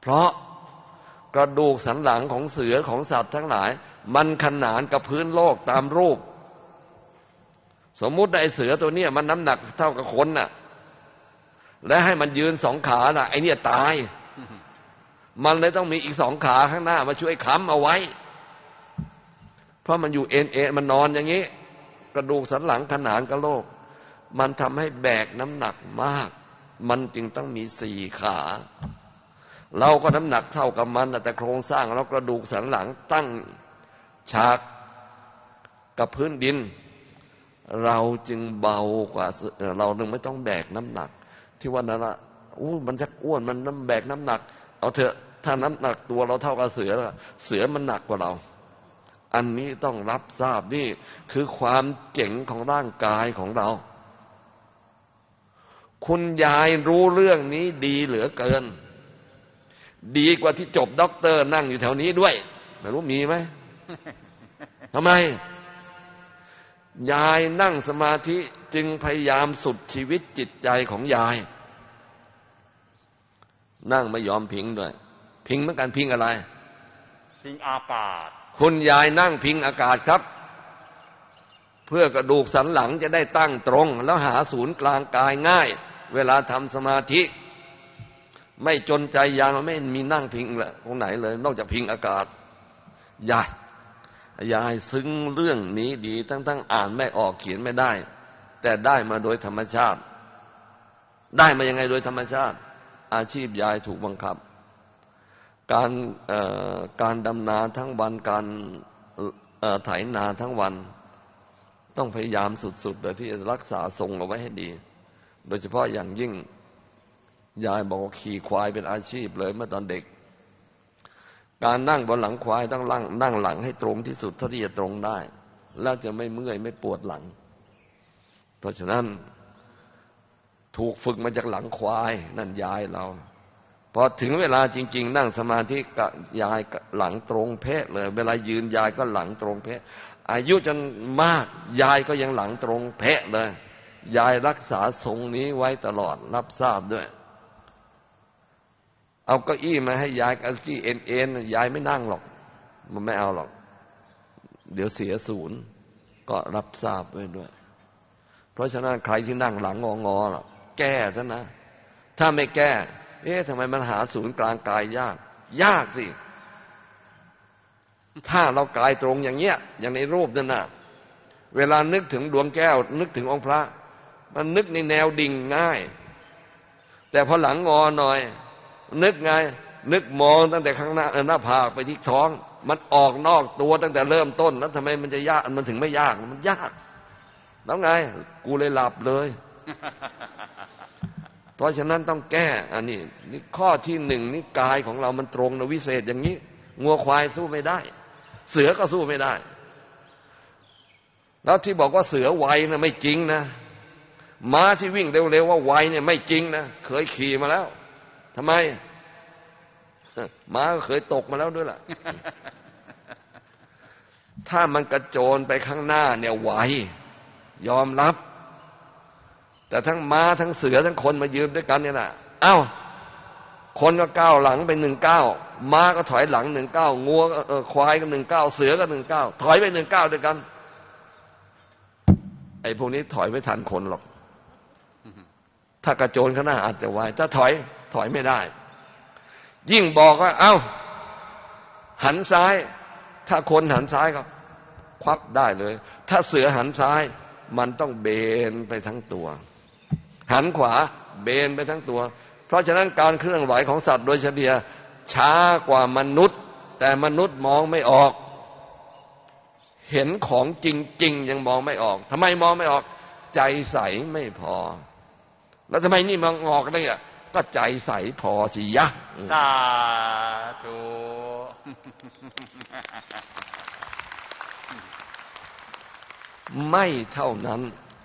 เพราะกระดูกสันหลังของเสือของสัตว์ทั้งหลายมันขนานกับพื้นโลกตามรูปสมมุติไอ้เสือตัวเนี้ยมันน้ำหนักเท่ากับคนน่ะและให้มันยืนสองขาน่ะไอ้เนี่ยตายมันเลยต้องมีอีกสองขาข้างหน้ามาช่วยค้ำเอาไว้เพราะมันอยู่เอ็นมันนอนอย่างนี้กระดูกสันหลังขนานกับโลกมันทำให้แบกน้ำหนักมากมันจึงต้องมีสี่ขาเราก็น้ำหนักเท่ากับมันแต่โครงสร้างเรากระดูกสันหลังตั้งฉากกับพื้นดินเราจึงเบากว่าเราจึงไม่ต้องแบกน้ำหนักที่ว่านั้นละมันจะอ้วนมันแบกน้ำหนักเอาเถอะถ้าน้ำหนักตัวเราเท่ากับเสือเสือมันหนักกว่าเราอันนี้ต้องรับทราบนี่คือความเจ๋งของร่างกายของเราคุณยายรู้เรื่องนี้ดีเหลือเกินดีกว่าที่จบด็อกเตอร์นั่งอยู่แถวนี้ด้วยไม่รู้มีไหม ทำไมยายนั่งสมาธิจึงพยายามสุดชีวิตจิตใจของยายนั่งไม่ยอมพิงด้วยพิงเหมือนกันพิงอะไรพิงอากาศคุณยายนั่งพิงอากาศครับเพื่อกระดูกสันหลังจะได้ตั้งตรงแล้วหาศูนย์กลางกายง่ายเวลาทำสมาธิไม่จนใจยายไม่มีนั่งพิงละตรงไหนเลยนอกจากพิงอากาศยายซึ้งเรื่องนี้ดีทั้งอ่านไม่ออกเขียนไม่ได้แต่ได้มาโดยธรรมชาติได้มายังไงโดยธรรมชาติอาชีพยายถูกบังคับการดำนาทั้งวันการไถนาทั้งวันต้องพยายามสุดๆเลยที่จะรักษาทรงเอาไว้ให้ดีโดยเฉพาะอย่างยิ่งยายบอกว่าขี่ควายเป็นอาชีพเลยเมื่อตอนเด็กการนั่งบนหลังควายต้องนั่งหลังให้ตรงที่สุดเท่าที่จะตรงได้แล้วจะไม่เมื่อยไม่ปวดหลังเพราะฉะนั้นถูกฝึกมาจากหลังควายนั่นยายเราพอถึงเวลาจริงๆนั่งสมาธิกับยายหลังตรงเป๊ะเลยเวลายืนยายก็หลังตรงเป๊ะอายุจนมากยายก็ยังหลังตรงเป๊ะเลยยายรักษาทรงนี้ไว้ตลอดรับทราบด้วยเอาเก้าอี้มาให้ยายเก้าอี้เอ็นยายไม่นั่งหรอกมันไม่เอาหรอกเดี๋ยวเสียศูนย์ก็รับทราบไว้ด้วยเพราะฉะนั้นใครที่นั่งหลังงอหรอกแก้ซะนะถ้าไม่แก้ทำไมมันหาศูนย์กลางกายยากสิถ้าเรากายตรงอย่างเงี้ยอย่างในรูปนั่นน่ะเวลานึกถึงดวงแก้วนึกถึงองค์พระมันนึกในแนวดิ่งง่ายแต่พอหลังงอหน่อยนึกไงนึกมองตั้งแต่ข้างหน้าผากไปที่ท้องมันออกนอกตัวตั้งแต่เริ่มต้นแล้วทำไมมันจะยากมันถึงไม่ยากมันยากแล้วไงกูเลยหลับเลยเพราะฉะนั้นต้องแก้อันนี้นี่ข้อที่หนึ่งนี่กายของเรามันตรงนะวิเศษอย่างนี้งัวควายสู้ไม่ได้เสือก็สู้ไม่ได้แล้วที่บอกว่าเสือไวนะไม่จริงนะม้าที่วิ่งเร็วๆว่าไวเนี่ยไม่จริงนะเคยขี่มาแล้วทำไมม้าก็เคยตกมาแล้วด้วยล่ะถ้ามันกระโจนไปข้างหน้าเนี่ยไวยอมรับแต่ทั้งม้าทั้งเสือทั้งคนมายืนด้วยกันเนี่ยนะคนก็ก้าวหลังไป1 ก้าวม้าก็ถอยหลัง1 ก้าวงัวควายก็1 ก้าวเสือก็1 ก้าวถอยไป1 ก้าวด้วยกันไอ้พวกนี้ถอยไม่ทันคนหรอกถ้ากระโจนข้างหน้าอาจจะไวถ้าถอยไม่ได้ยิ่งบอกว่าหันซ้ายถ้าคนหันซ้ายก็ควักได้เลยถ้าเสือหันซ้ายมันต้องเบนไปทั้งตัวหันขวาเบนไปทั้งตัวเพราะฉะนั้นการเคลื่อนไหวของสัตว์โดยเฉลี่ยช้ากว่ามนุษย์แต่มนุษย์มองไม่ออกเห็นของจริงๆยังมองไม่ออกทำไมมองไม่ออกใจใสไม่พอแล้วทำไมนี่มองออกได้อ่ะก็ใจใสพอสิยะสาธุไม่เท่านั้น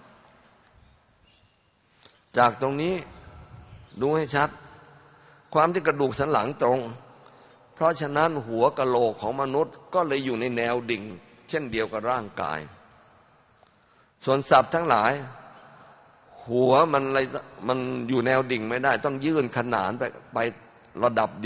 จากตรงนี้ดูให้ชัดความที่กระดูกสันหลังตรงเพราะฉะนั้นหัวกะโหลกของมนุษย์ก็เลยอยู่ในแนวดิ่งเช่นเดียวกับร่างกายส่วนสัตว์ทั้งหลายหัวมันอยู่แนวดิ่งไม่ได้ต้องยื่นขนานไประดับ